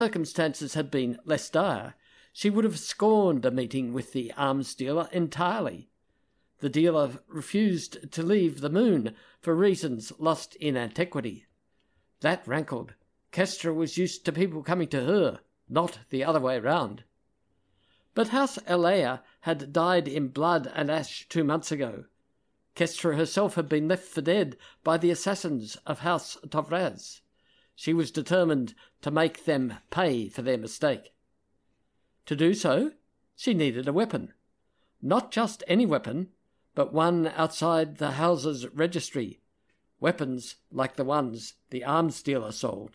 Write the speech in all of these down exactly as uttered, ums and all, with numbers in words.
circumstances had been less dire, she would have scorned a meeting with the arms dealer entirely. The dealer refused to leave the moon for reasons lost in antiquity. That rankled. Kestra was used to people coming to her, not the other way round. But House Elea had died in blood and ash two months ago. Kestra herself had been left for dead by the assassins of House Tovraz. She was determined to make them pay for their mistake. To do so, she needed a weapon. Not just any weapon, but one outside the house's registry. Weapons like the ones the arms dealer sold.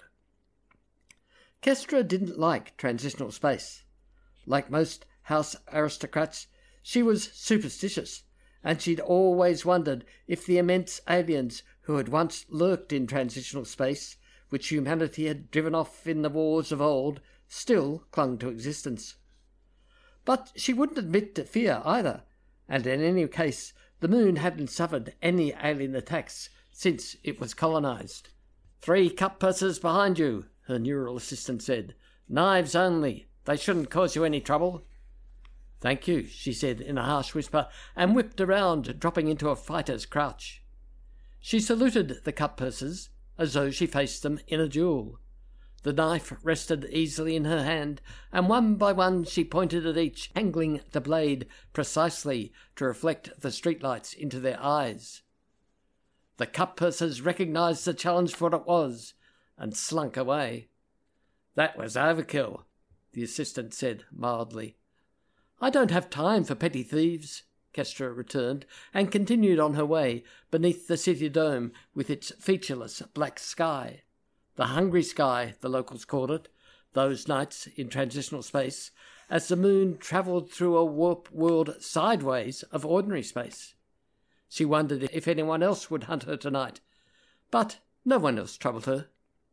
Kestra didn't like transitional space. Like most house aristocrats, she was superstitious, and she'd always wondered if the immense aliens who had once lurked in transitional space, which humanity had driven off in the wars of old, still clung to existence. But she wouldn't admit to fear either, and in any case the moon hadn't suffered any alien attacks since it was colonized. "Three cup purses behind you," her neural assistant said. "Knives only. They shouldn't cause you any trouble." "Thank you," she said in a harsh whisper, and whipped around, dropping into a fighter's crouch. She saluted the cup purses as though she faced them in a duel. The knife rested easily in her hand, and one by one she pointed at each, angling the blade precisely to reflect the streetlights into their eyes. The cup purses recognised the challenge for what it was, and slunk away. "That was overkill," the assistant said mildly. "I don't have time for petty thieves," Kestra returned, and continued on her way beneath the city dome with its featureless black sky. The hungry sky, the locals called it, those nights in transitional space, as the moon travelled through a warp world sideways of ordinary space. She wondered if anyone else would hunt her tonight, but no one else troubled her.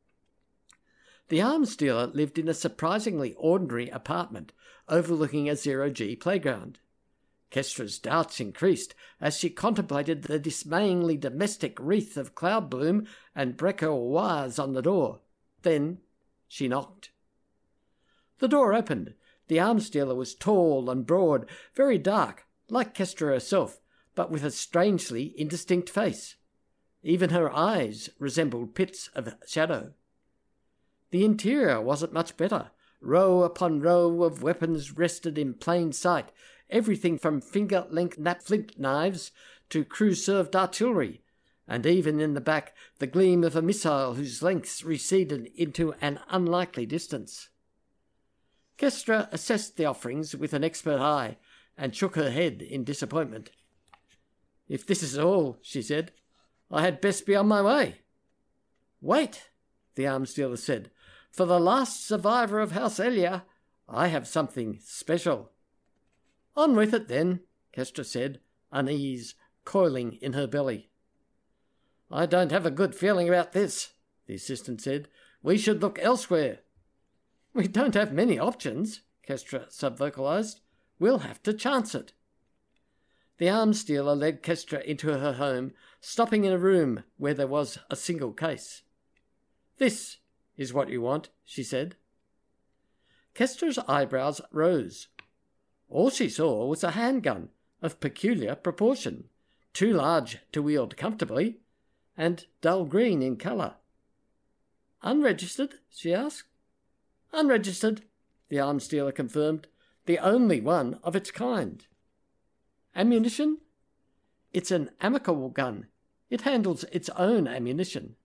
The arms dealer lived in a surprisingly ordinary apartment overlooking a zero-G playground. Kestra's doubts increased as she contemplated the dismayingly domestic wreath of cloud bloom and breaker wires on the door. Then she knocked. The door opened. The arms dealer was tall and broad, very dark, like Kestra herself, but with a strangely indistinct face. Even her eyes resembled pits of shadow. The interior wasn't much better. Row upon row of weapons rested in plain sight, everything from finger-length nap flint knives to crew-served artillery, and even in the back the gleam of a missile whose lengths receded into an unlikely distance. Kestra assessed the offerings with an expert eye and shook her head in disappointment. "If this is all," she said, "I had best be on my way." "Wait," the arms dealer said. "For the last survivor of House Elea, I have something special." "On with it, then," Kestra said, unease coiling in her belly. "I don't have a good feeling about this," the assistant said. "We should look elsewhere." "We don't have many options," Kestra subvocalized. "We'll have to chance it." The arms dealer led Kestra into her home, stopping in a room where there was a single case. "This is what you want," she said. Kestra's eyebrows rose. All she saw was a handgun of peculiar proportion, too large to wield comfortably, and dull green in colour. "Unregistered?" she asked. "Unregistered," the arms dealer confirmed. "The only one of its kind." "Ammunition?" "It's an amicable gun. It handles its own ammunition."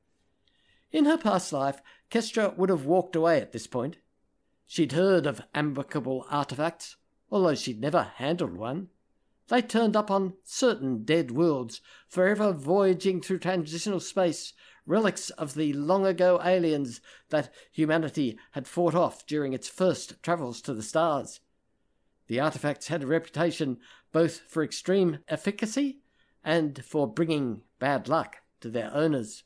In her past life, Kestra would have walked away at this point. She'd heard of amicable artefacts, although she'd never handled one. They turned up on certain dead worlds, forever voyaging through transitional space, relics of the long-ago aliens that humanity had fought off during its first travels to the stars. The artefacts had a reputation both for extreme efficacy and for bringing bad luck to their owners.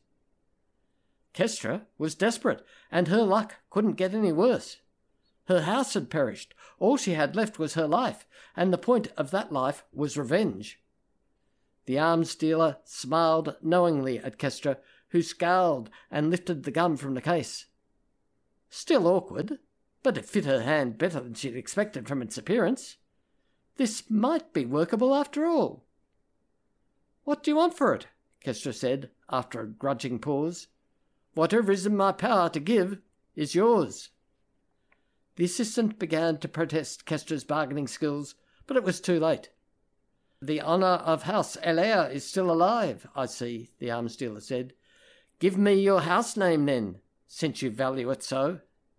Kestra was desperate, and her luck couldn't get any worse. Her house had perished. All she had left was her life, and the point of that life was revenge. The arms dealer smiled knowingly at Kestra, who scowled and lifted the gun from the case. Still awkward, but it fit her hand better than she'd expected from its appearance. This might be workable after all. "What do you want for it?" Kestra said, after a grudging pause. "Whatever is in my power to give is yours." The assistant began to protest Kestra's bargaining skills, but it was too late. "The honour of House Elea is still alive, I see," the arms dealer said. "Give me your house name, then, since you value it so."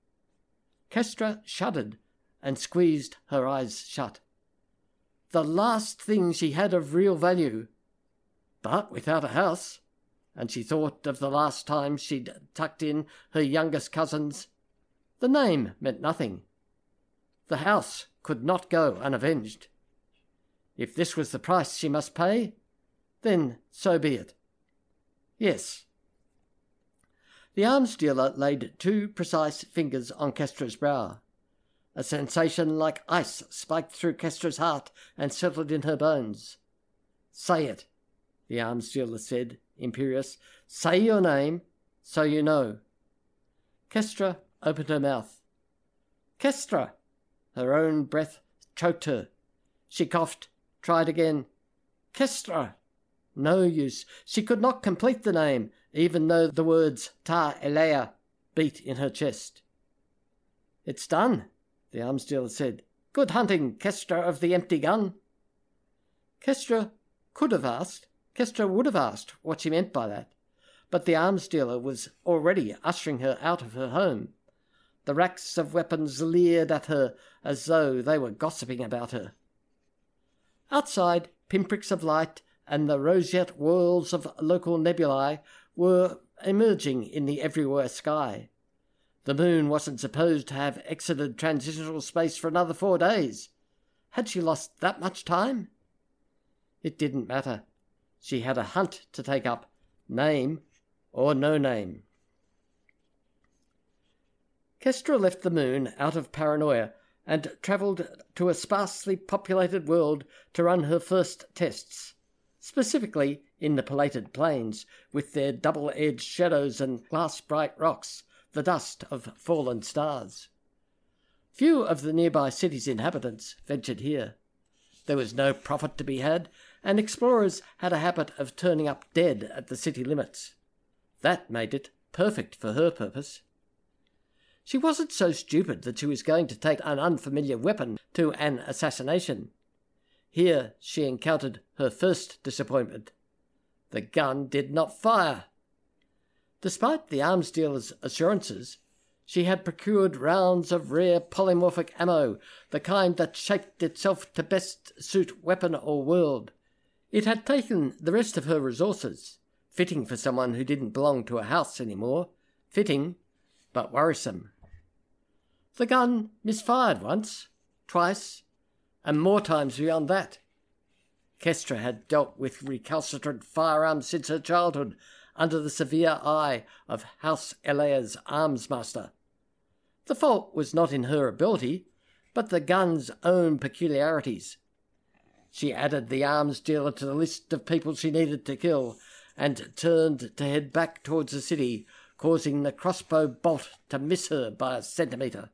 Kestra shuddered and squeezed her eyes shut. The last thing she had of real value, but without a house, and she thought of the last time she'd tucked in her youngest cousins. The name meant nothing. The house could not go unavenged. If this was the price she must pay, then so be it. Yes. The arms dealer laid two precise fingers on Kestra's brow. A sensation like ice spiked through Kestra's heart and settled in her bones. "Say it," the arms dealer said, imperious. "Say your name, so you know." Kestra opened her mouth. "Kestra!" Her own breath choked her. She coughed, tried again. "Kestra!" No use. She could not complete the name, even though the words Ta Elea beat in her chest. "It's done," the arms dealer said. "Good hunting, Kestra of the empty gun." Kestra could have asked, Kestra would have asked what she meant by that, but the arms dealer was already ushering her out of her home. The racks of weapons leered at her as though they were gossiping about her. Outside, pinpricks of light and the roseate whirls of local nebulae were emerging in the everywhere sky. The moon wasn't supposed to have exited transitional space for another four days. Had she lost that much time? It didn't matter. She had a hunt to take up, name or no name. Kestra left the moon out of paranoia and travelled to a sparsely populated world to run her first tests, specifically in the Palated Plains, with their double-edged shadows and glass-bright rocks, the dust of fallen stars. Few of the nearby city's inhabitants ventured here. There was no profit to be had, and explorers had a habit of turning up dead at the city limits. That made it perfect for her purpose. She wasn't so stupid that she was going to take an unfamiliar weapon to an assassination. Here she encountered her first disappointment. The gun did not fire. Despite the arms dealer's assurances, she had procured rounds of rare polymorphic ammo, the kind that shaped itself to best suit weapon or world. It had taken the rest of her resources, fitting for someone who didn't belong to a house anymore, fitting, but worrisome. The gun misfired once, twice, and more times beyond that. Kestra had dealt with recalcitrant firearms since her childhood, under the severe eye of House Elea's arms master. The fault was not in her ability, but the gun's own peculiarities. She added the arms dealer to the list of people she needed to kill, and turned to head back towards the city, causing the crossbow bolt to miss her by a centimetre.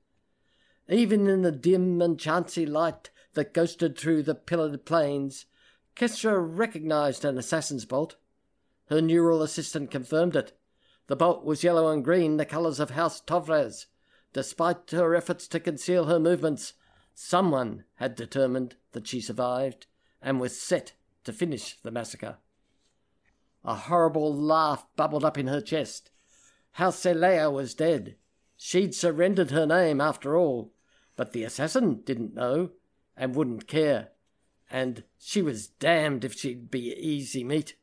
Even in the dim and chancy light that ghosted through the pillared plains, Kestra recognised an assassin's bolt. Her neural assistant confirmed it. The bolt was yellow and green, the colours of House Tovraz. Despite her efforts to conceal her movements, someone had determined that she survived and was set to finish the massacre. A horrible laugh bubbled up in her chest. House Elea was dead. She'd surrendered her name after all, but the assassin didn't know and wouldn't care, and she was damned if she'd be easy meat.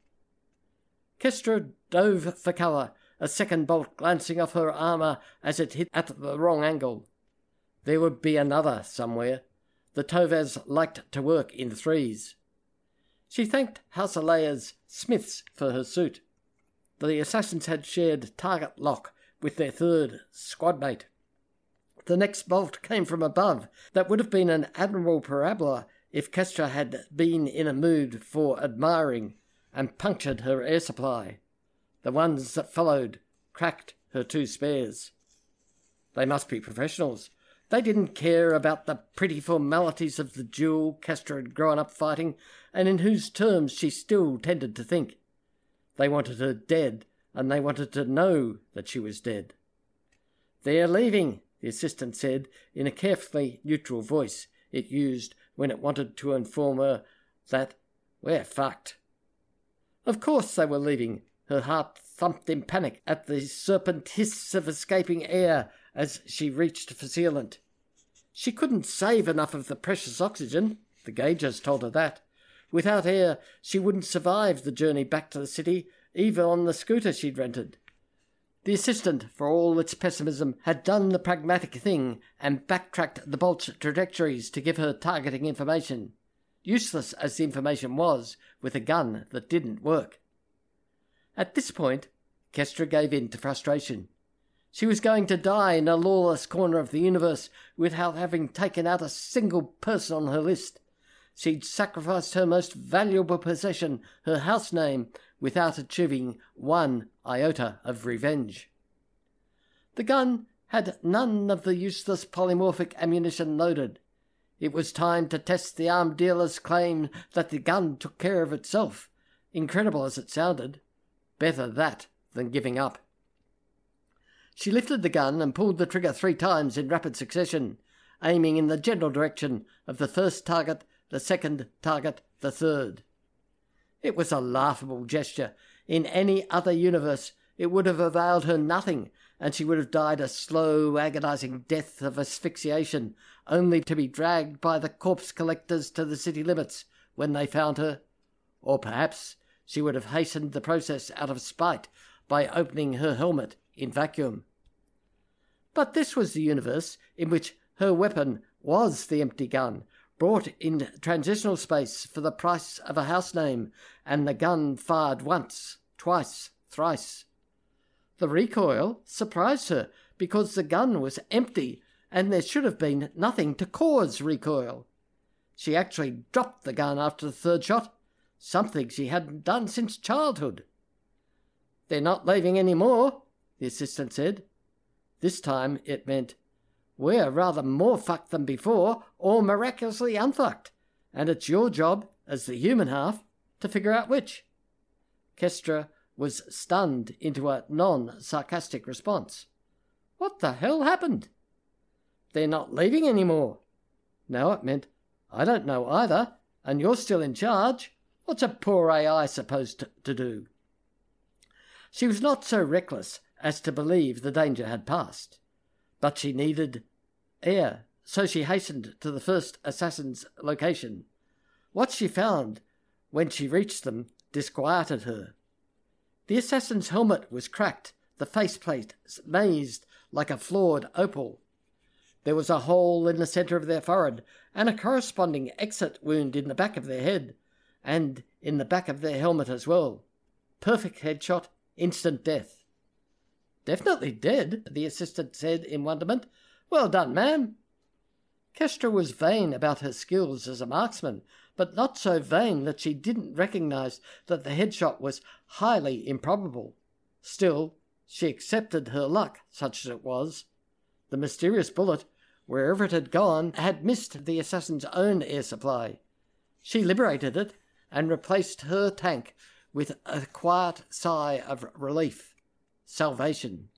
Kestra dove for cover, a second bolt glancing off her armour as it hit at the wrong angle. There would be another somewhere. The Tovaz liked to work in threes. She thanked House Elea's smiths for her suit. The assassins had shared target lock with their third squad mate. The next bolt came from above. That would have been an admirable parabola if Kestra had been in a mood for admiring, and punctured her air supply. The ones that followed cracked her two spares. They must be professionals. They didn't care about the pretty formalities of the duel Kestra had grown up fighting, and in whose terms she still tended to think. They wanted her dead, and they wanted to know that she was dead. "They're leaving," the assistant said, in a carefully neutral voice it used when it wanted to inform her that "we're fucked." Of course they were leaving. Her heart thumped in panic at the serpent hiss of escaping air as she reached for sealant. She couldn't save enough of the precious oxygen, the gauges told her that. Without air, she wouldn't survive the journey back to the city, even on the scooter she'd rented. The assistant, for all its pessimism, had done the pragmatic thing and backtracked the bolt's trajectories to give her targeting information. Useless as the information was, with a gun that didn't work. At this point, Kestra gave in to frustration. She was going to die in a lawless corner of the universe without having taken out a single person on her list. She'd sacrificed her most valuable possession, her house name, without achieving one iota of revenge. The gun had none of the useless polymorphic ammunition loaded. It was time to test the armed dealer's claim that the gun took care of itself. Incredible as it sounded. Better that than giving up. She lifted the gun and pulled the trigger three times in rapid succession, aiming in the general direction of the first target, the second target, the third. It was a laughable gesture. In any other universe, it would have availed her nothing, and she would have died a slow, agonizing death of asphyxiation, only to be dragged by the corpse collectors to the city limits when they found her. Or perhaps she would have hastened the process out of spite by opening her helmet in vacuum. But this was the universe in which her weapon was the empty gun, brought in transitional space for the price of a house name, and the gun fired once, twice, thrice. The recoil surprised her, because the gun was empty, and there should have been nothing to cause recoil. She actually dropped the gun after the third shot, something she hadn't done since childhood. "They're not leaving any more," the assistant said. This time it meant, "We're rather more fucked than before, or miraculously unfucked, and it's your job, as the human half, to figure out which." Kestra was stunned into a non-sarcastic response. "What the hell happened?" "They're not leaving any more." Now it meant, "I don't know either, and you're still in charge. What's a poor A I supposed to, to do?" She was not so reckless as to believe the danger had passed, but she needed air, so she hastened to the first assassin's location. What she found when she reached them disquieted her. The assassin's helmet was cracked, the faceplate mazed like a flawed opal. There was a hole in the centre of their forehead, and a corresponding exit wound in the back of their head, and in the back of their helmet as well. Perfect headshot, instant death. "Definitely dead," the assistant said in wonderment. "Well done, ma'am." Kestra was vain about her skills as a marksman, but not so vain that she didn't recognise that the headshot was highly improbable. Still, she accepted her luck, such as it was. The mysterious bullet, wherever it had gone, had missed the assassin's own air supply. She liberated it and replaced her tank with a quiet sigh of relief. Salvation.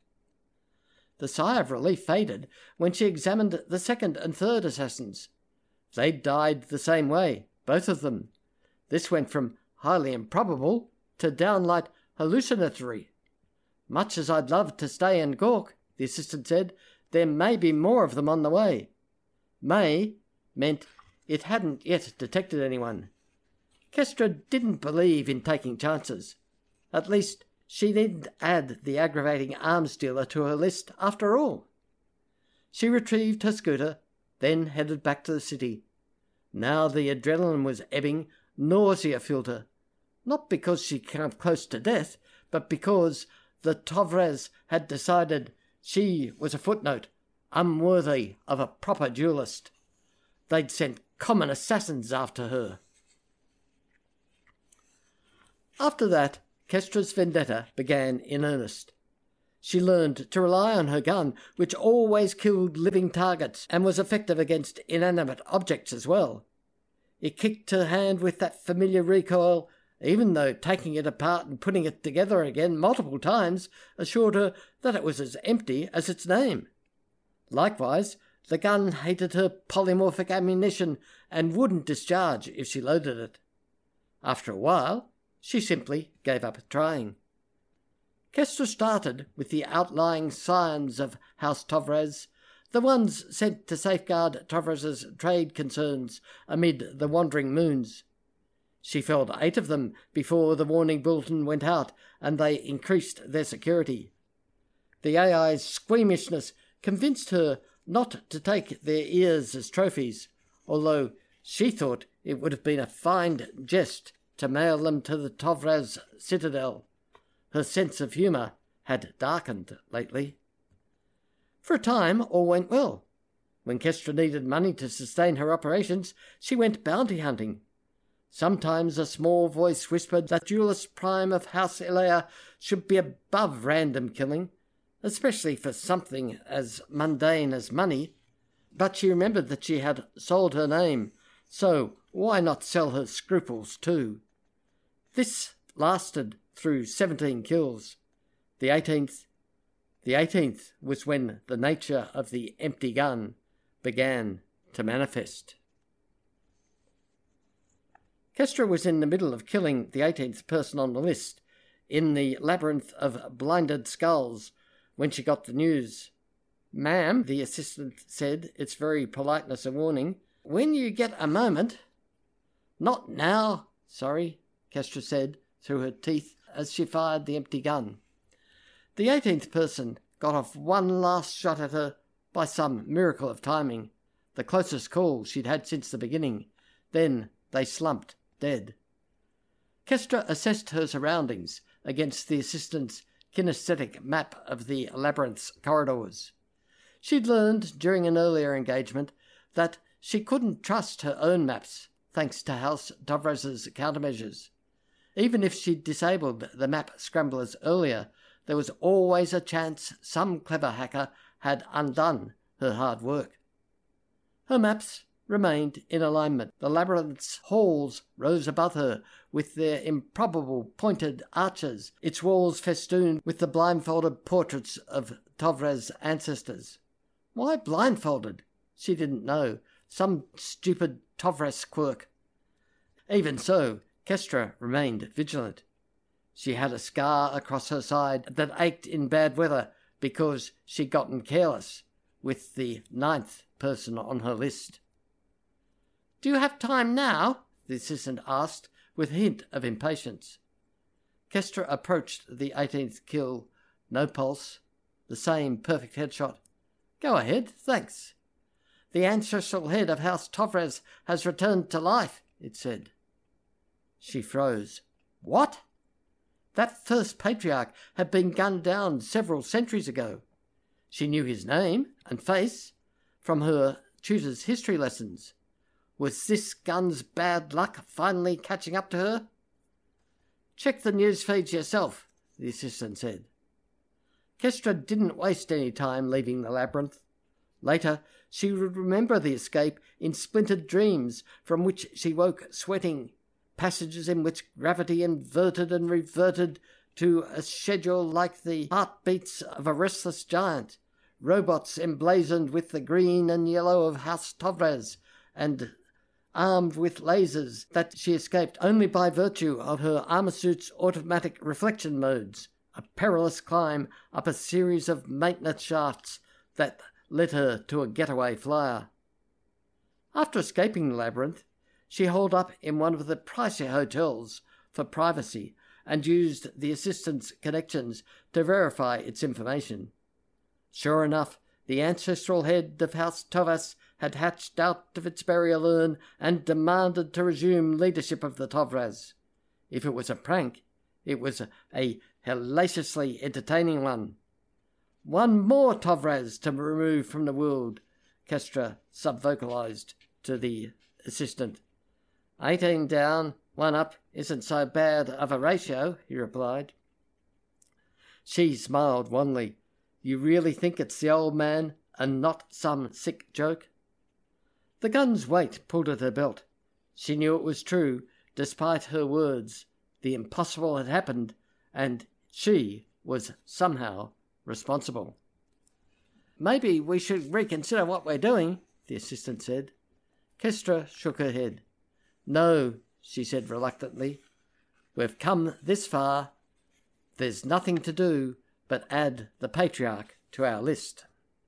The sigh of relief faded when she examined the second and third assassins. They'd died the same way, both of them. This went from highly improbable to downright hallucinatory. "Much as I'd love to stay and gawk," the assistant said, "there may be more of them on the way." May meant it hadn't yet detected anyone. Kestra didn't believe in taking chances. At least, she needn't add the aggravating arms dealer to her list after all. She retrieved her scooter, then headed back to the city. Now the adrenaline was ebbing, nausea filled her. Not because she came close to death, but because the Tovres had decided she was a footnote, unworthy of a proper duellist. They'd sent common assassins after her. After that, Kestra's vendetta began in earnest. She learned to rely on her gun, which always killed living targets and was effective against inanimate objects as well. It kicked her hand with that familiar recoil, even though taking it apart and putting it together again multiple times assured her that it was as empty as its name. Likewise, the gun hated her polymorphic ammunition and wouldn't discharge if she loaded it. After a while, she simply gave up trying. Kestra started with the outlying scions of House Tovraz, the ones sent to safeguard Tovraz's trade concerns amid the wandering moons. She felled eight of them before the warning bulletin went out, and they increased their security. The A I's squeamishness convinced her not to take their ears as trophies, although she thought it would have been a fine jest to mail them to the Tovraz citadel. Her sense of humour had darkened lately. For a time all went well. When Kestra needed money to sustain her operations, she went bounty hunting. Sometimes a small voice whispered that Duelist Prime of House Ilea should be above random killing, especially for something as mundane as money, but she remembered that she had sold her name, so why not sell her scruples too? This lasted through seventeen kills. The eighteenth, the eighteenth was when the nature of the empty gun began to manifest. Kestra was in the middle of killing the eighteenth person on the list, in the labyrinth of blinded skulls, when she got the news. "Ma'am," the assistant said, its very politeness a warning, "when you get a moment—" "Not now, sorry," Kestra said through her teeth as she fired the empty gun. The eighteenth person got off one last shot at her by some miracle of timing, the closest call she'd had since the beginning. Then they slumped dead. Kestra assessed her surroundings against the assistant's kinesthetic map of the labyrinth's corridors. She'd learned during an earlier engagement that she couldn't trust her own maps, thanks to House Tovraz's countermeasures. Even if she'd disabled the map scramblers earlier, there was always a chance some clever hacker had undone her hard work. Her maps remained in alignment. The labyrinth's halls rose above her with their improbable pointed arches, its walls festooned with the blindfolded portraits of Tovraz's ancestors. Why blindfolded? She didn't know. Some stupid Tovraz quirk. Even so, Kestra remained vigilant. She had a scar across her side that ached in bad weather because she'd gotten careless with the ninth person on her list. "Do you have time now?" the assistant asked, with a hint of impatience. Kestra approached the eighteenth kill. No pulse. The same perfect headshot. "Go ahead, thanks." "The ancestral head of House Tovraz has returned to life," it said. She froze. "What?" That first patriarch had been gunned down several centuries ago. She knew his name and face from her tutor's history lessons. Was this gun's bad luck finally catching up to her? "Check the news feeds yourself," the assistant said. Kestra didn't waste any time leaving the labyrinth. Later, she would remember the escape in splintered dreams from which she woke sweating, passages in which gravity inverted and reverted to a schedule like the heartbeats of a restless giant, robots emblazoned with the green and yellow of House Tovraz, and armed with lasers that she escaped only by virtue of her armor suit's automatic reflection modes, a perilous climb up a series of maintenance shafts that led her to a getaway flyer. After escaping the labyrinth, she holed up in one of the pricier hotels for privacy and used the assistant's connections to verify its information. Sure enough, the ancestral head of House Tovaz had hatched out of its burial urn and demanded to resume leadership of the Tovraz. If it was a prank, it was a hellaciously entertaining one. "One more Tovraz to remove from the world," Kestra subvocalized to the assistant. Eighteen down, one up isn't so bad of a ratio," he replied. She smiled wanly. You really think it's the old man and not some sick joke? The gun's weight pulled at her belt. She knew it was true, despite her words. The impossible had happened, and she was somehow responsible. Maybe we should reconsider what we're doing, the assistant said. Kestra shook her head. No, she said reluctantly. We've come this far. There's nothing to do but add the patriarch to our list.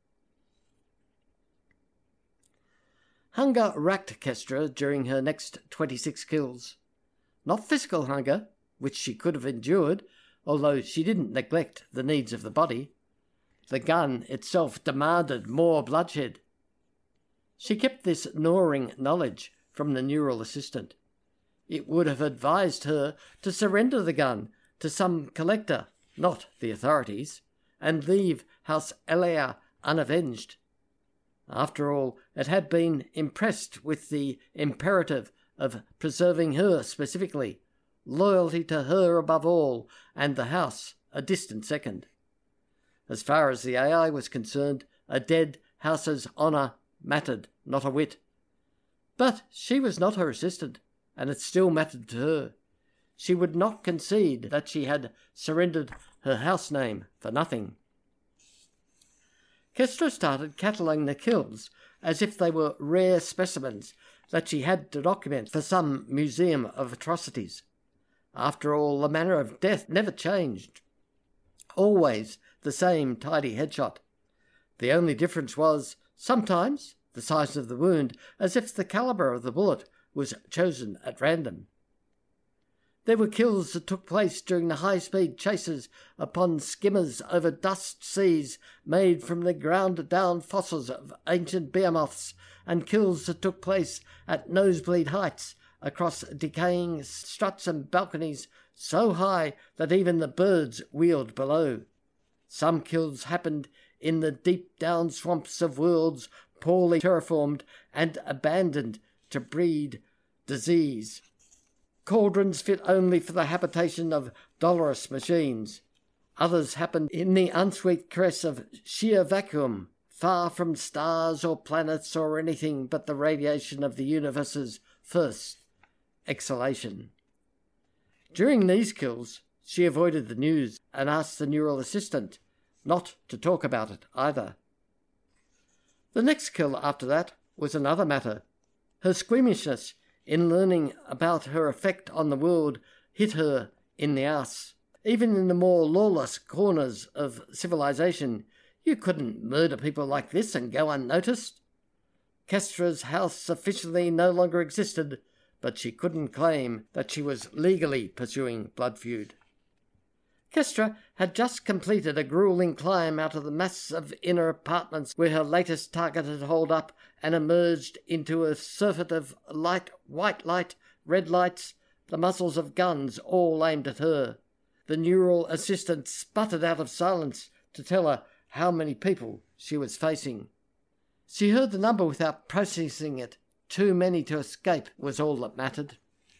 Hunger racked Kestra during her next twenty-six kills. Not physical hunger, which she could have endured, although she didn't neglect the needs of the body. The gun itself demanded more bloodshed. She kept this gnawing knowledge from the neural assistant. It would have advised her to surrender the gun to some collector, not the authorities, and leave House Elea unavenged. After all, it had been impressed with the imperative of preserving her specifically, loyalty to her above all, and the house a distant second. As far as the A I was concerned, a dead house's honour mattered not a whit. But she was not her assistant, and it still mattered to her. She would not concede that she had surrendered her house name for nothing. Kestra started cataloguing the kills as if they were rare specimens that she had to document for some museum of atrocities. After all, the manner of death never changed. Always the same tidy headshot. The only difference was, sometimes, the size of the wound, as if the calibre of the bullet was chosen at random. There were kills that took place during the high-speed chases upon skimmers over dust seas made from the ground-down fossils of ancient behemoths, and kills that took place at nosebleed heights across decaying struts and balconies so high that even the birds wheeled below. Some kills happened in the deep-down swamps of worlds poorly terraformed and abandoned to breed disease. Cauldrons fit only for the habitation of dolorous machines. Others happened in the unsweet caress of sheer vacuum, far from stars or planets or anything but the radiation of the universe's first exhalation. During these kills, she avoided the news and asked the neural assistant not to talk about it either. The next kill after that was another matter. Her squeamishness in learning about her effect on the world hit her in the arse. Even in the more lawless corners of civilization, you couldn't murder people like this and go unnoticed. Kestra's house officially no longer existed, but she couldn't claim that she was legally pursuing blood feud. Kestra had just completed a gruelling climb out of the mass of inner apartments where her latest target had holed up and emerged into a surfeit of light, white light, red lights, the muzzles of guns all aimed at her. The neural assistant sputtered out of silence to tell her how many people she was facing. She heard the number without processing it. Too many to escape was all that mattered.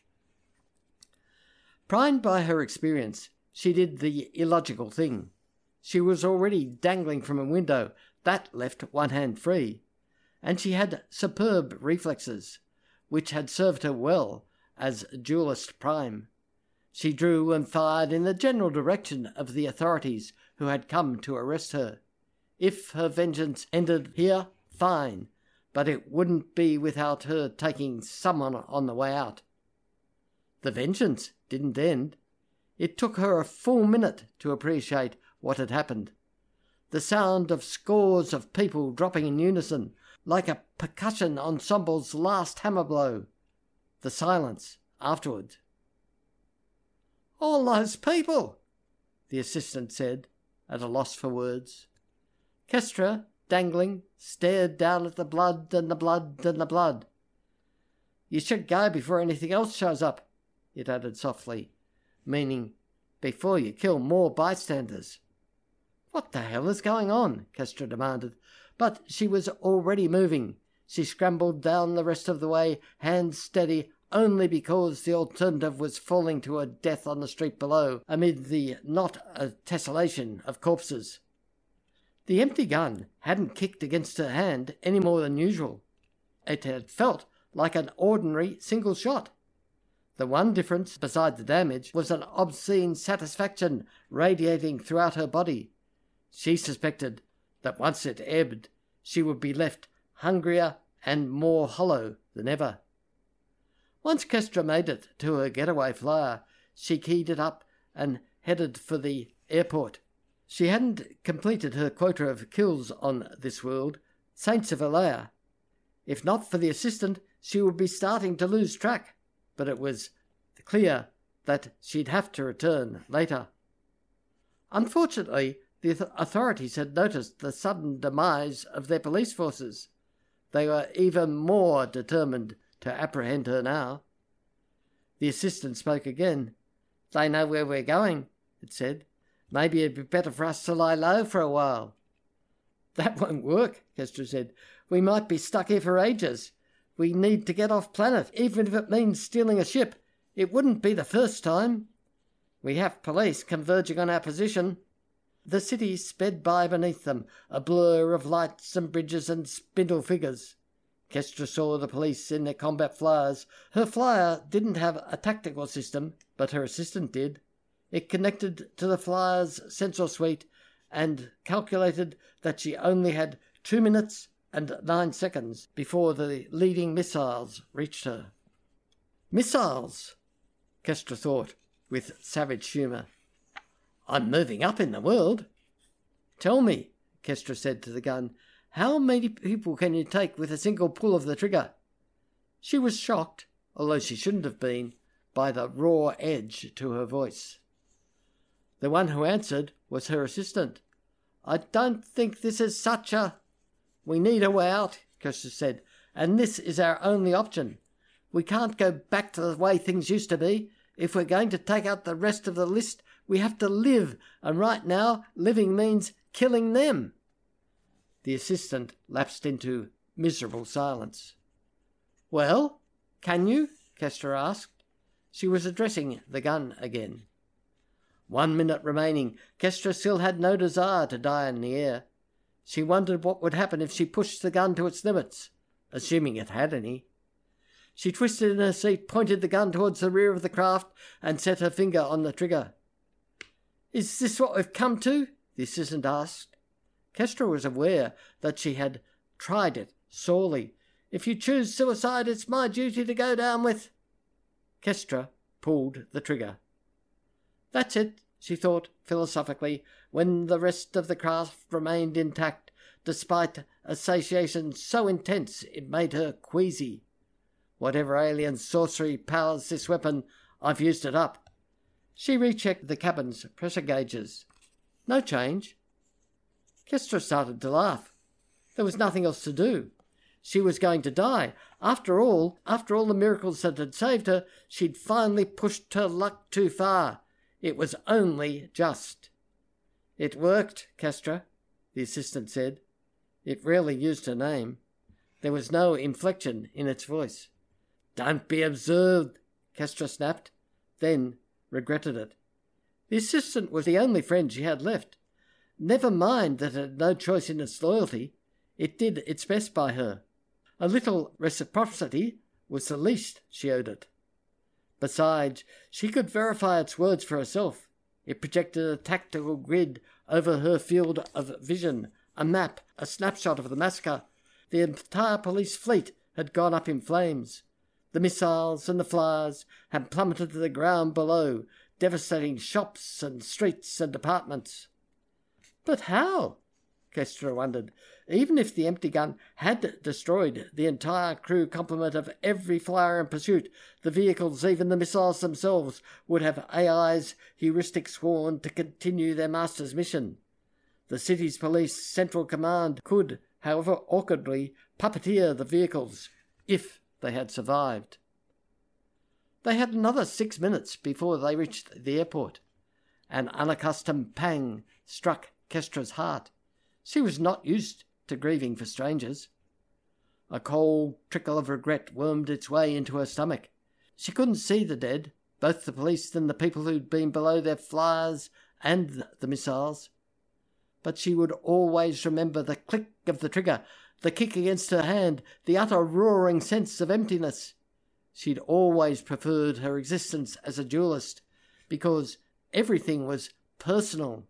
Primed by her experience, she did the illogical thing. She was already dangling from a window. That left one hand free. And she had superb reflexes, which had served her well as duelist prime. She drew and fired in the general direction of the authorities who had come to arrest her. If her vengeance ended here, fine, but it wouldn't be without her taking someone on the way out. The vengeance didn't end. It took her a full minute to appreciate what had happened. The sound of scores of people dropping in unison, like a percussion ensemble's last hammer blow. The silence afterward. "All those people," the assistant said, at a loss for words. Kestra, dangling, stared down at the blood and the blood and the blood. "You should go before anything else shows up," it added softly, meaning before you kill more bystanders. "What the hell is going on?" Kestra demanded, but she was already moving. She scrambled down the rest of the way, hands steady, only because the alternative was falling to her death on the street below, amid the not a tessellation of corpses. The empty gun hadn't kicked against her hand any more than usual. It had felt like an ordinary single shot. The one difference, beside the damage, was an obscene satisfaction radiating throughout her body. She suspected that once it ebbed, she would be left hungrier and more hollow than ever. Once Kestra made it to her getaway flyer, she keyed it up and headed for the airport. She hadn't completed her quota of kills on this world, Saints of Alea. If not for the assistant, she would be starting to lose track, but it was clear that she'd have to return later. Unfortunately, the authorities had noticed the sudden demise of their police forces. They were even more determined to apprehend her now. The assistant spoke again. "They know where we're going," it said. "Maybe it'd be better for us to lie low for a while." "That won't work," Kestra said. "We might be stuck here for ages. We need to get off planet, even if it means stealing a ship. It wouldn't be the first time. We have police converging on our position." The city sped by beneath them, a blur of lights and bridges and spindle figures. Kestra saw the police in their combat flyers. Her flyer didn't have a tactical system, but her assistant did. It connected to the flyer's sensor suite and calculated that she only had two minutes and nine seconds before the leading missiles reached her. Missiles, Kestra thought, with savage humour. "I'm moving up in the world." "Tell me," Kestra said to the gun, "how many people can you take with a single pull of the trigger?" She was shocked, although she shouldn't have been, by the raw edge to her voice. The one who answered was her assistant. "I don't think this is such a—" "We need a way out," Kestra said, "and this is our only option. We can't go back to the way things used to be. If we're going to take out the rest of the list, we have to live, and right now living means killing them." The assistant lapsed into miserable silence. "Well, can you?" Kestra asked. She was addressing the gun again. One minute remaining. Kestra still had no desire to die in the air. She wondered what would happen if she pushed the gun to its limits, assuming it had any. She twisted in her seat, pointed the gun towards the rear of the craft, and set her finger on the trigger. "Is this what we've come to?" the assistant asked. Kestra was aware that she had tried it sorely. "If you choose suicide, it's my duty to go down with—" Kestra pulled the trigger. "That's it," she thought philosophically, when the rest of the craft remained intact, despite a satiation so intense it made her queasy. "Whatever alien sorcery powers this weapon, I've used it up." She rechecked the cabin's pressure gauges. No change. Kestra started to laugh. There was nothing else to do. She was going to die. After all, after all the miracles that had saved her, she'd finally pushed her luck too far. It was only just. "It worked, Kestra," the assistant said. It rarely used her name. There was no inflection in its voice. "Don't be absurd," Kestra snapped, then regretted it. The assistant was the only friend she had left. Never mind that it had no choice in its loyalty. It did its best by her. A little reciprocity was the least she owed it. Besides, she could verify its words for herself. It projected a tactical grid over her field of vision, a map, a snapshot of the massacre. The entire police fleet had gone up in flames. The missiles and the flyers had plummeted to the ground below, devastating shops and streets and apartments. But how? Kestra wondered. Even if the empty gun had destroyed the entire crew complement of every flyer in pursuit, the vehicles, even the missiles themselves, would have A I's heuristic sworn to continue their master's mission. The city's police central command could, however awkwardly, puppeteer the vehicles, if they had survived. They had another six minutes before they reached the airport. An unaccustomed pang struck Kestra's heart. She was not used to grieving for strangers. A cold trickle of regret wormed its way into her stomach. She couldn't see the dead, both the police and the people who'd been below their flyers and the missiles. But she would always remember the click of the trigger, the kick against her hand, the utter roaring sense of emptiness. She'd always preferred her existence as a duellist, because everything was personal.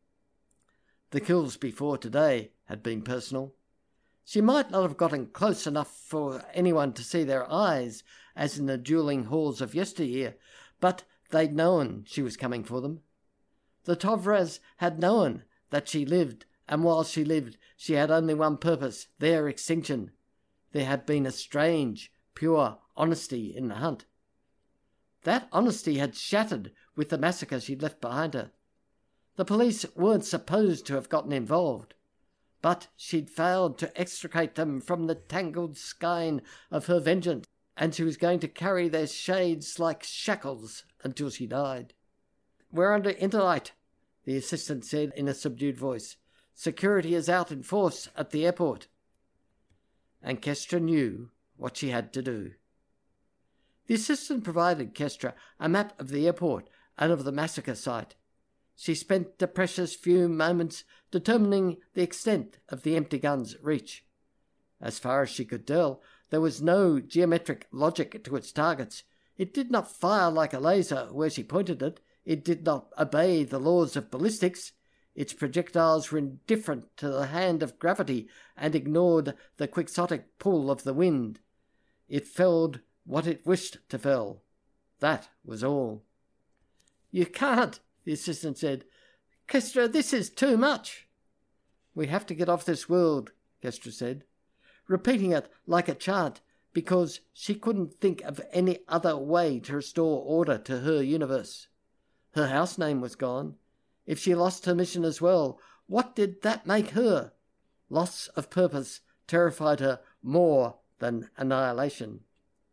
The kills before today had been personal. She might not have gotten close enough for anyone to see their eyes, as in the duelling halls of yesteryear, but they'd known she was coming for them. The Tovraz had known that she lived, and while she lived, she had only one purpose, their extinction. There had been a strange, pure honesty in the hunt. That honesty had shattered with the massacre she'd left behind her. The police weren't supposed to have gotten involved, but she'd failed to extricate them from the tangled skein of her vengeance, and she was going to carry their shades like shackles until she died. "We're under interlight," the assistant said in a subdued voice. "Security is out in force at the airport." And Kestra knew what she had to do. The assistant provided Kestra a map of the airport and of the massacre site. She spent the precious few moments determining the extent of the empty gun's reach. As far as she could tell, there was no geometric logic to its targets. It did not fire like a laser where she pointed it. It did not obey the laws of ballistics. Its projectiles were indifferent to the hand of gravity and ignored the quixotic pull of the wind. It felled what it wished to fell. That was all. "You can't," the assistant said. "Kestra, this is too much." "We have to get off this world," Kestra said, repeating it like a chant, because she couldn't think of any other way to restore order to her universe. Her house name was gone. If she lost her mission as well, what did that make her? Loss of purpose terrified her more than annihilation.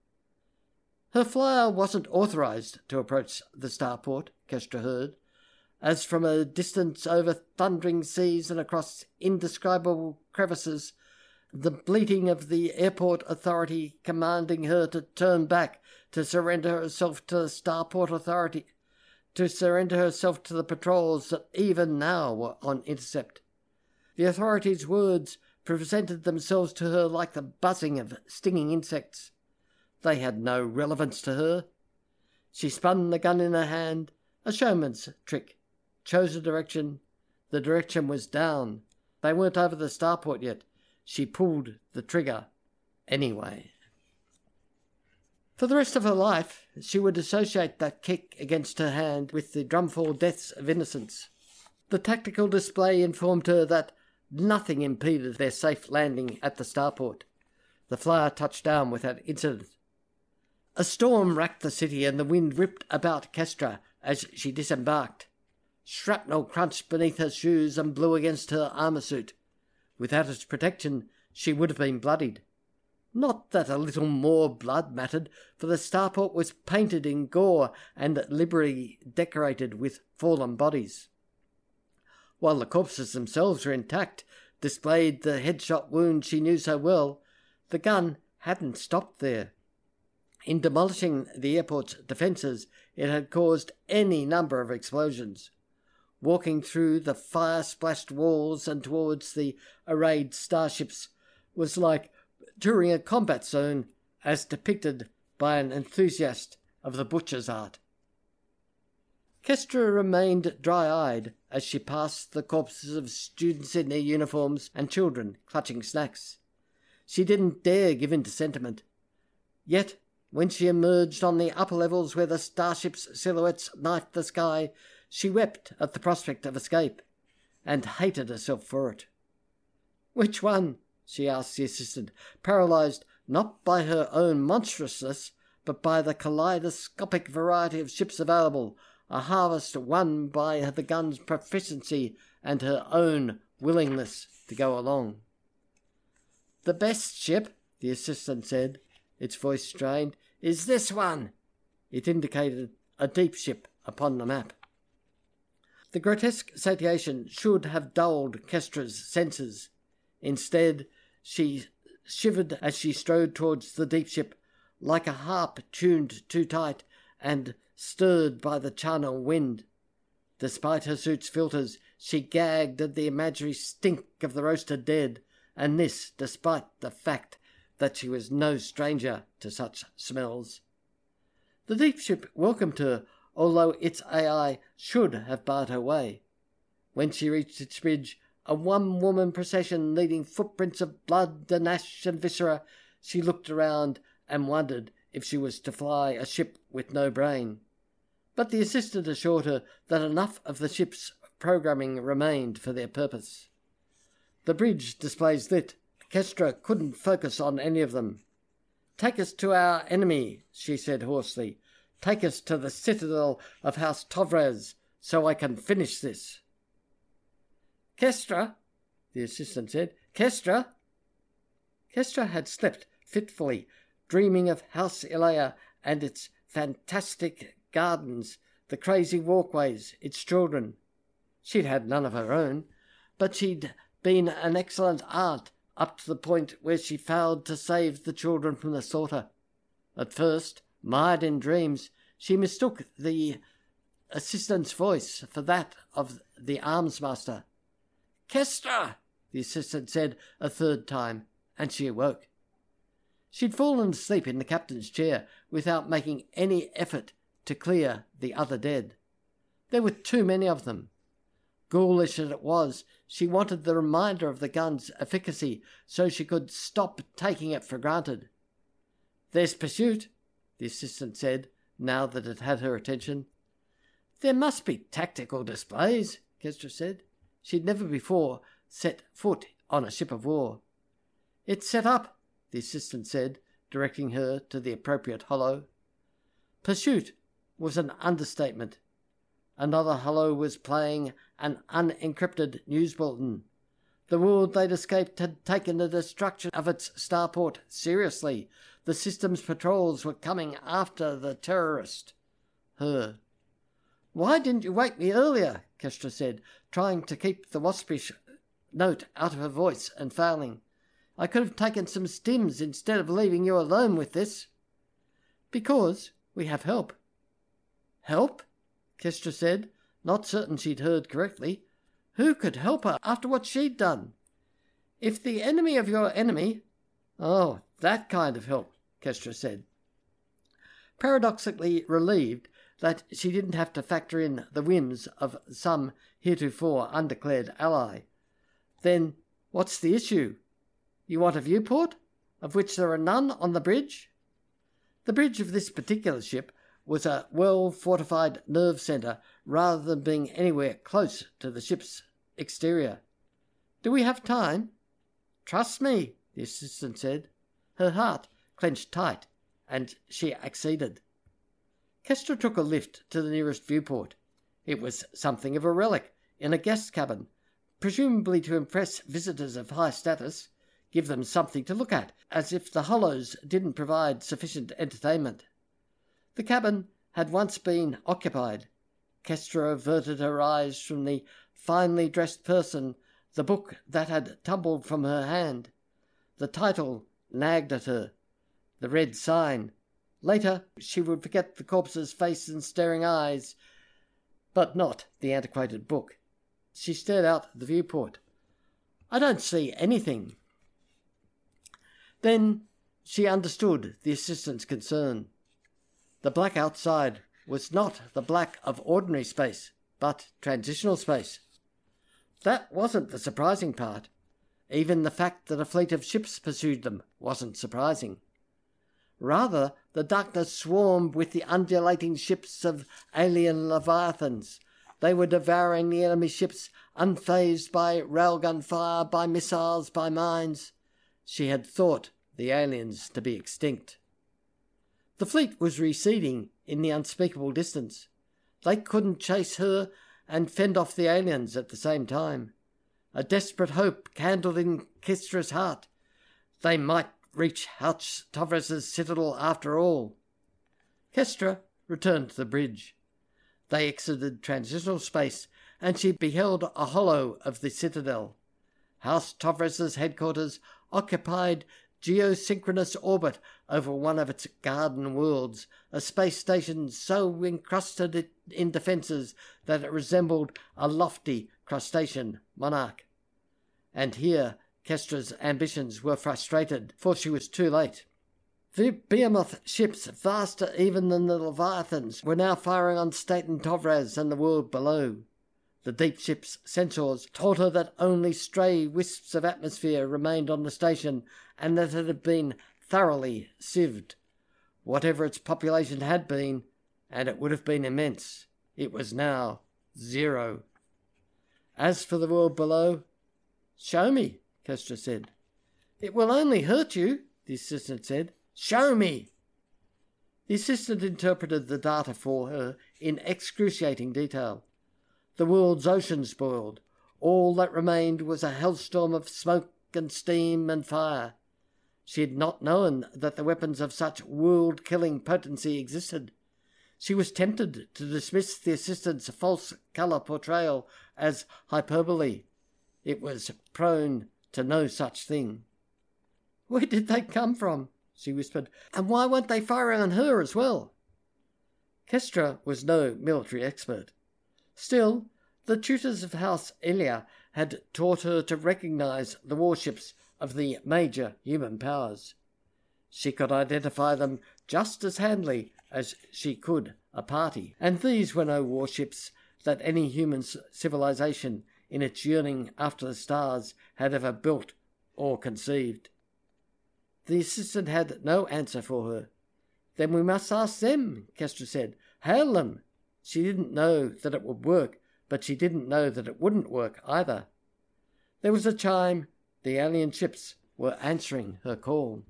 Her flyer wasn't authorized to approach the starport, Kestra heard, as from a distance over thundering seas and across indescribable crevices, the bleating of the airport authority commanding her to turn back, to surrender herself to the starport authority, to surrender herself to the patrols that even now were on intercept. The authorities' words presented themselves to her like the buzzing of stinging insects. They had no relevance to her. She spun the gun in her hand, a showman's trick, chose a direction. The direction was down. They weren't over the starport yet. She pulled the trigger anyway. For the rest of her life, she would associate that kick against her hand with the drumfall deaths of innocents. The tactical display informed her that nothing impeded their safe landing at the starport. The flyer touched down without incident. A storm racked the city and the wind ripped about Kestra as she disembarked. Shrapnel crunched beneath her shoes and blew against her armour suit. Without its protection, she would have been bloodied. Not that a little more blood mattered, for the starport was painted in gore and liberally decorated with fallen bodies. While the corpses themselves were intact, displayed the headshot wound she knew so well, the gun hadn't stopped there. In demolishing the airport's defences, it had caused any number of explosions. Walking through the fire-splashed walls and towards the arrayed starships was like touring a combat zone as depicted by an enthusiast of the butcher's art. Kestra remained dry-eyed as she passed the corpses of students in their uniforms and children clutching snacks. She didn't dare give in to sentiment. Yet, when she emerged on the upper levels where the starship's silhouettes knifed the sky, she wept at the prospect of escape, and hated herself for it. "Which one?" she asked the assistant, paralysed not by her own monstrousness, but by the kaleidoscopic variety of ships available, a harvest won by the gun's proficiency and her own willingness to go along. "The best ship," the assistant said, its voice strained, "is this one." It indicated a deep ship upon the map. The grotesque satiation should have dulled Kestra's senses. Instead, she shivered as she strode towards the deep ship, like a harp tuned too tight and stirred by the charnel wind. Despite her suit's filters, she gagged at the imaginary stink of the roasted dead, and this despite the fact that she was no stranger to such smells. The deep ship welcomed her, although its A I should have barred her way. When she reached its bridge, a one-woman procession leading footprints of blood and ash and viscera, she looked around and wondered if she was to fly a ship with no brain. But the assistant assured her that enough of the ship's programming remained for their purpose. The bridge displays lit. Kestra couldn't focus on any of them. "Take us to our enemy," she said hoarsely. "Take us to the citadel of House Tovraz, so I can finish this." "Kestra," the assistant said. "Kestra." Kestra had slept fitfully, dreaming of House Ilea and its fantastic gardens, the crazy walkways, its children. She'd had none of her own, but she'd been an excellent aunt up to the point where she failed to save the children from the slaughter. At first, mired in dreams, she mistook the assistant's voice for that of the arms master. "Kestra," the assistant said a third time, and she awoke. She'd fallen asleep in the captain's chair without making any effort to clear the other dead. There were too many of them. Ghoulish as it was, she wanted the reminder of the gun's efficacy so she could stop taking it for granted. "There's pursuit," the assistant said, now that it had her attention. "There must be tactical displays," Kestra said. She'd never before set foot on a ship of war. "It's set up," the assistant said, directing her to the appropriate holo. Pursuit was an understatement. Another holo was playing an unencrypted news bulletin. The world they'd escaped had taken the destruction of its starport seriously. The system's patrols were coming after the terrorist. Her. "Why didn't you wake me earlier?" Kestra said, trying to keep the waspish note out of her voice and failing. "I could have taken some stims instead of leaving you alone with this." "Because we have help." "Help?" Kestra said, not certain she'd heard correctly. Who could help her after what she'd done? "If the enemy of your enemy—" "Oh, that kind of help," Kestra said, paradoxically relieved that she didn't have to factor in the whims of some heretofore undeclared ally. "Then what's the issue? You want a viewport, of which there are none on the bridge?" The bridge of this particular ship was a well-fortified nerve centre rather than being anywhere close to the ship's exterior. "Do we have time?" "Trust me," the assistant said. Her heart clenched tight, and she acceded. Kestra took a lift to the nearest viewport. It was something of a relic in a guest cabin, presumably to impress visitors of high status, give them something to look at, as if the holos didn't provide sufficient entertainment. The cabin had once been occupied. Kestra averted her eyes from the finely dressed person, the book that had tumbled from her hand. The title nagged at her. The red sign. Later she would forget the corpse's face and staring eyes, but not the antiquated book. She stared out the viewport. "I don't see anything." Then she understood the assistant's concern. The black outside was not the black of ordinary space, but transitional space. That wasn't the surprising part. Even the fact that a fleet of ships pursued them wasn't surprising. Rather, the darkness swarmed with the undulating ships of alien leviathans. They were devouring the enemy ships, unfazed by railgun fire, by missiles, by mines. She had thought the aliens to be extinct. The fleet was receding in the unspeakable distance. They couldn't chase her and fend off the aliens at the same time. A desperate hope candled in Kestra's heart. They might reach House Tovraz's citadel after all. Kestra returned to the bridge. They exited transitional space, and she beheld a holo of the citadel. House Tovraz's headquarters occupied geosynchronous orbit over one of its garden worlds, a space station so encrusted in defences that it resembled a lofty crustacean monarch. And here Kestra's ambitions were frustrated, for she was too late. The behemoth ships, vaster even than the Leviathans, were now firing on Staten Tovraz and the world below. The deep ship's sensors told her that only stray wisps of atmosphere remained on the station, and that it had been thoroughly sieved. Whatever its population had been, and it would have been immense, it was now zero. As for the world below, "Show me," Kestra said. "It will only hurt you," the assistant said. "Show me." The assistant interpreted the data for her in excruciating detail. The world's oceans boiled. All that remained was a hellstorm of smoke and steam and fire. She had not known that the weapons of such world-killing potency existed. She was tempted to dismiss the assistant's false colour portrayal as hyperbole. It was prone to no such thing. "Where did they come from?" she whispered. "And why weren't they firing on her as well?" Kestra was no military expert. Still, the tutors of House Elia had taught her to recognise the warships of the major human powers. She could identify them just as handily as she could a party, and these were no warships that any human civilization in its yearning after the stars had ever built or conceived. The assistant had no answer for her. "Then we must ask them," Kestra said. "Hail them." She didn't know that it would work, but she didn't know that it wouldn't work either. There was a chime. The alien ships were answering her call.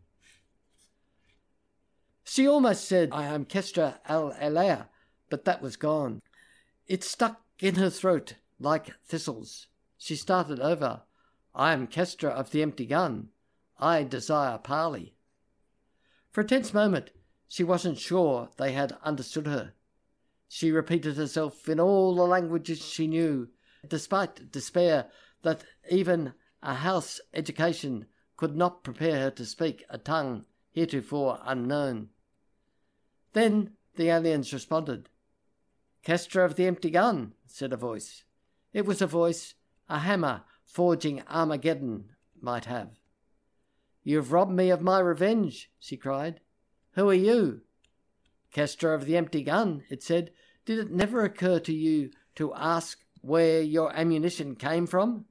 She almost said, "I am Kestra Al-Alea," but that was gone. It stuck in her throat like thistles. She started over. "I am Kestra of the Empty Gun. I desire parley." For a tense moment, she wasn't sure they had understood her. She repeated herself in all the languages she knew, despite despair that even a house education could not prepare her to speak a tongue heretofore unknown. Then the aliens responded. "Kestra of the Empty Gun," said a voice. It was a voice a hammer forging Armageddon might have. "You have robbed me of my revenge," she cried. "Who are you?" "Kestra of the Empty Gun," it said. "Did it never occur to you to ask where your ammunition came from?"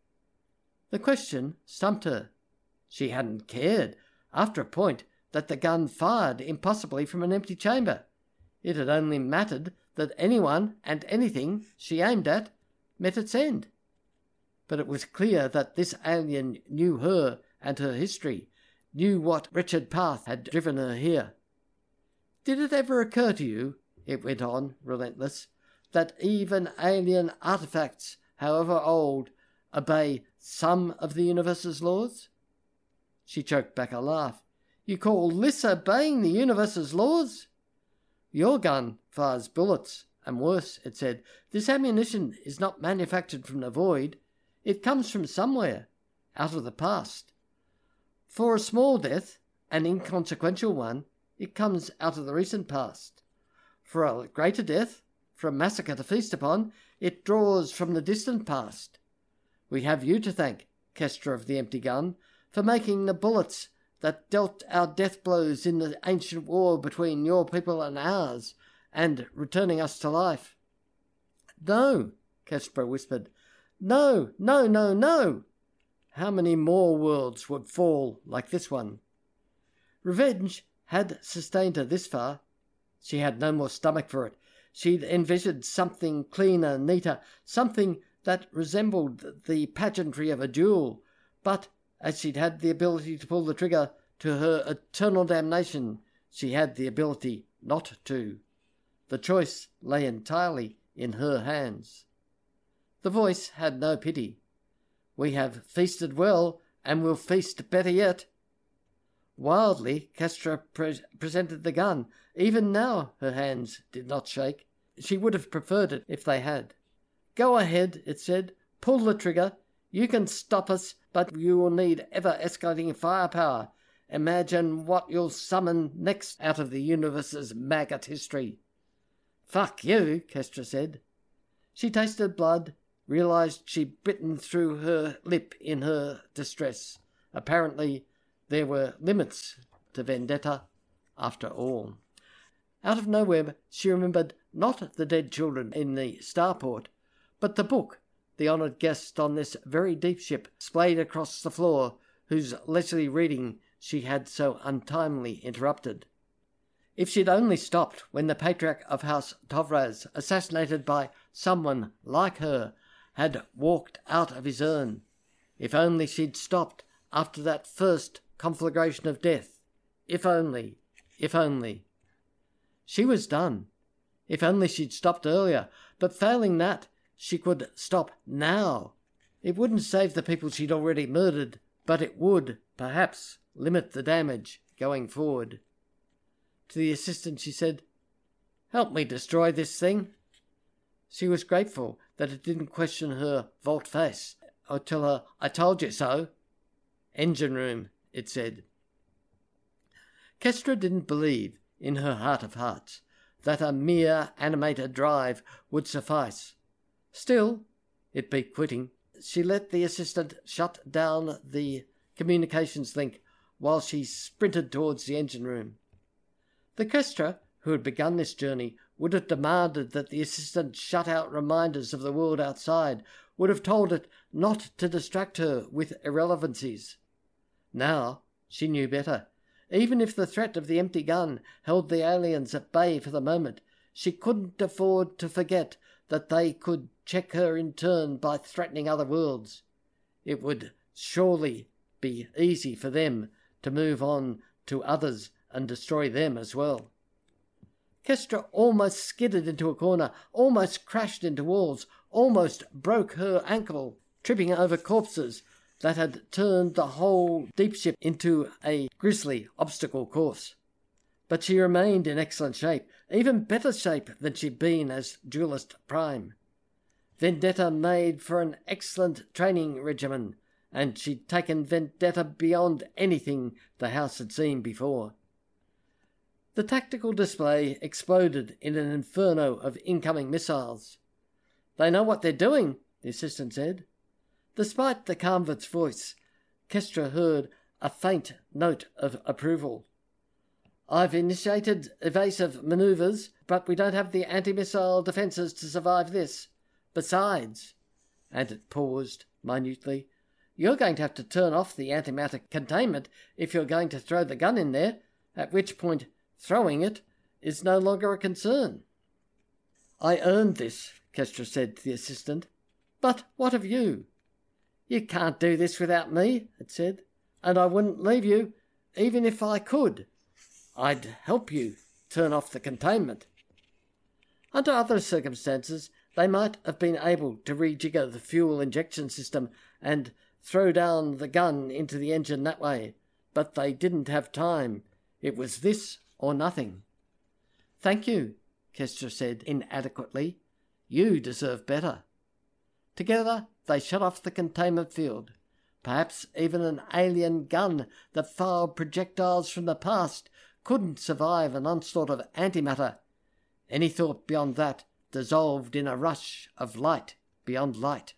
The question stumped her. She hadn't cared, after a point, that the gun fired impossibly from an empty chamber. It had only mattered that anyone and anything she aimed at met its end. But it was clear that this alien knew her and her history, knew what wretched path had driven her here. "Did it ever occur to you," it went on, relentless, "that even alien artifacts, however old, obey some of the universe's laws?" She choked back a laugh. "You call this obeying the universe's laws?" "Your gun fires bullets, and worse," it said. "This ammunition is not manufactured from the void. It comes from somewhere, out of the past. For a small death, an inconsequential one, it comes out of the recent past. For a greater death, for a massacre to feast upon, it draws from the distant past. We have you to thank, Kestra of the Empty Gun, for making the bullets that dealt our death blows in the ancient war between your people and ours, and returning us to life." "No," Kestra whispered. "No, no, no, no! How many more worlds would fall like this one?" Revenge had sustained her this far. She had no more stomach for it. She'd envisioned something cleaner, neater, something that resembled the pageantry of a duel, but as she'd had the ability to pull the trigger to her eternal damnation, she had the ability not to. The choice lay entirely in her hands. The voice had no pity. "We have feasted well, and will feast better yet." Wildly, Kestra pre- presented the gun. Even now her hands did not shake. She would have preferred it if they had. "Go ahead," it said. "Pull the trigger. You can stop us, but you will need ever-escalating firepower, Imagine what you'll summon next out of the universe's maggot history. Fuck you, Kestra said. She tasted blood, realised she'd bitten through her lip in her distress. Apparently, there were limits to vendetta, after all. Out of nowhere, she remembered not the dead children in the starport, but the book the honoured guest on this very deep ship splayed across the floor, whose leisurely reading she had so untimely interrupted. If she'd only stopped when the patriarch of House Tovraz, assassinated by someone like her, had walked out of his urn. If only she'd stopped after that first conflagration of death. If only, if only. She was done. If only she'd stopped earlier, but failing that, she could stop now. It wouldn't save the people she'd already murdered, but it would, perhaps, limit the damage going forward. To the assistant she said, "Help me destroy this thing." She was grateful that it didn't question her volte-face or tell her, "I told you so." "Engine room," it said. Kestra didn't believe, in her heart of hearts, that a mere animated drive would suffice. Still, it beat quitting. She let the assistant shut down the communications link while she sprinted towards the engine room. The Kestra, who had begun this journey, would have demanded that the assistant shut out reminders of the world outside, would have told it not to distract her with irrelevancies. Now she knew better. Even if the threat of the empty gun held the aliens at bay for the moment, she couldn't afford to forget that they could check her in turn by threatening other worlds. It would surely be easy for them to move on to others and destroy them as well. Kestra almost skidded into a corner, almost crashed into walls, almost broke her ankle, tripping over corpses that had turned the whole deep ship into a grisly obstacle course. But she remained in excellent shape, even better shape than she'd been as Duelist Prime. Vendetta made for an excellent training regimen, and she'd taken Vendetta beyond anything the house had seen before. The tactical display exploded in an inferno of incoming missiles. "They know what they're doing," the assistant said. Despite the convict's voice, Kestra heard a faint note of approval. "I've initiated evasive manoeuvres, but we don't have the anti-missile defences to survive this. Besides," and it paused minutely, "you're going to have to turn off the antimatter containment if you're going to throw the gun in there, at which point throwing it is no longer a concern." "I earned this," Kestra said to the assistant. "But what of you?" "You can't do this without me," it said, "and I wouldn't leave you, even if I could. I'd help you turn off the containment." Under other circumstances, they might have been able to rejigger the fuel injection system and throw down the gun into the engine that way, but they didn't have time. It was this or nothing. "Thank you," Kestra said inadequately. "You deserve better." Together they shut off the containment field. Perhaps even an alien gun that fired projectiles from the past couldn't survive an onslaught of antimatter. Any thought beyond that dissolved in a rush of light beyond light.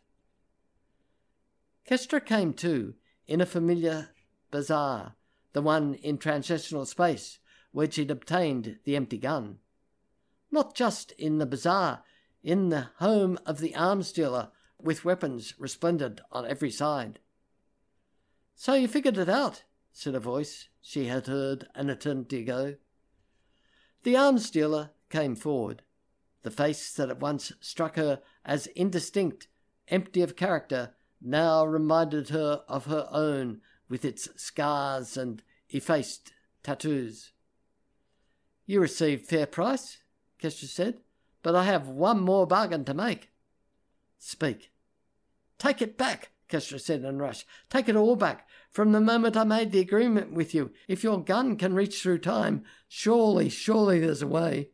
Kestra came to in a familiar bazaar, the one in transitional space, where she'd obtained the empty gun. Not just in the bazaar, in the home of the arms dealer, with weapons resplendent on every side. "So you figured it out," said a voice she had heard an eternity ago. The arms dealer came forward. The face that at once struck her as indistinct, empty of character, now reminded her of her own, with its scars and effaced tattoos. "You received fair price," Kestra said, "but I have one more bargain to make." "Speak." "Take it back," Kestra said in a rush. "Take it all back. From the moment I made the agreement with you, if your gun can reach through time, surely, surely there's a way."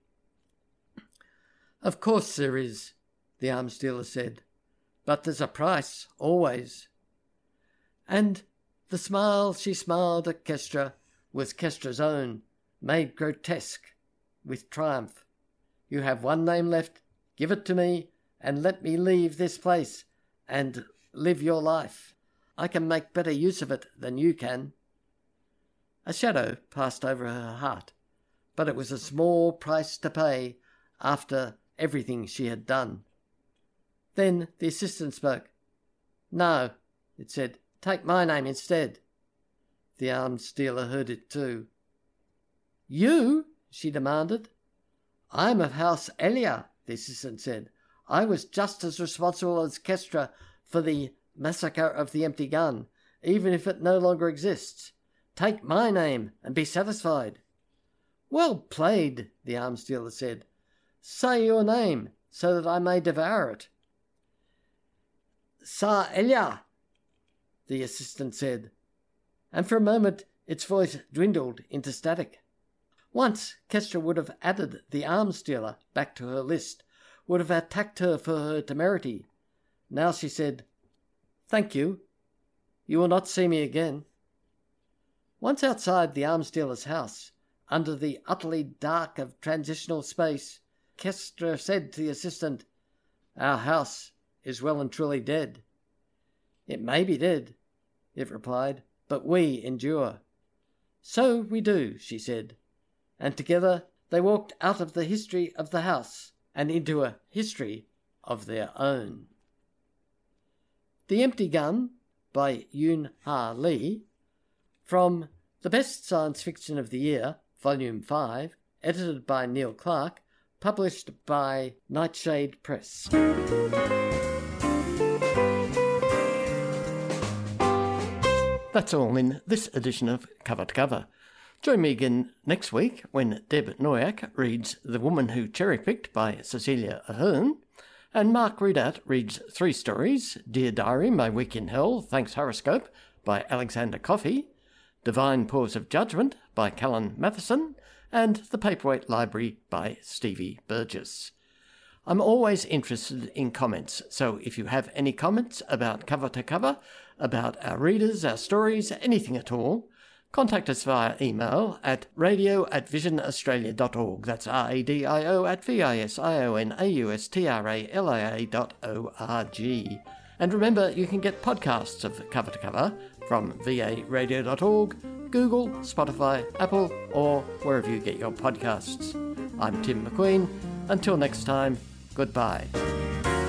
"Of course there is," the arms dealer said. "But there's a price, always." And the smile she smiled at Kestra was Kestra's own, made grotesque with triumph. You have one name left. Give it to me, and let me leave this place and live your life. I can make better use of it than you can. A shadow passed over her heart, but it was a small price to pay after everything she had done. Then the assistant spoke. No, it said, take my name instead. The alms dealer heard it too. You? She demanded. I'm of House Elia, the assistant said. I was just as responsible as Kestra for the massacre of the empty gun, even if it no longer exists. Take my name and be satisfied. Well played, the alms dealer said. Say your name, so that I may devour it. Sa Elia, the assistant said, and for a moment its voice dwindled into static. Once Kestra would have added the alms dealer back to her list, would have attacked her for her temerity. Now she said, Thank you. You will not see me again. Once outside the alms dealer's house, under the utterly dark of transitional space, Kestra said to the assistant, Our house is well and truly dead. It may be dead, it replied, but we endure. So we do, she said, and together they walked out of the history of the house and into a history of their own. The Empty Gun by Yoon Ha Lee, from The Best Science Fiction of the Year, Volume five, edited by Neil Clark, published by Nightshade Press. That's all in this edition of Cover to Cover. Join me again next week when Deb Noyak reads The Woman Who Cherry-Picked by Cecilia Ahern, and Mark Ridat reads three stories: Dear Diary, My Week in Hell, Thanks Horoscope by Alexander Coffey, Divine Pause of Judgment by Callan Matheson, and The Paperweight Library by Stevie Burgess. I'm always interested in comments, so if you have any comments about Cover to Cover, about our readers, our stories, anything at all, contact us via email at radio at vision australia dot org. That's R A D I O at V I S I O N A U S T R A L I A dot O R G. And remember, you can get podcasts of Cover to Cover from v a radio dot org, Google, Spotify, Apple, or wherever you get your podcasts. I'm Tim McQueen. Until next time, goodbye.